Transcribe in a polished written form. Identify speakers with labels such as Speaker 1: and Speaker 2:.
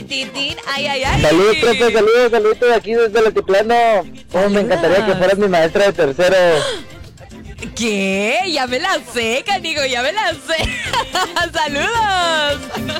Speaker 1: tin, tin. Ay, ay, ay.
Speaker 2: Saludos, profe, saludos de aquí desde el altiplano. Oh, me encantaría que fueras mi maestra de tercero.
Speaker 1: ¿Qué? Ya me la sé, canigo, ya me la sé. ¡Saludos!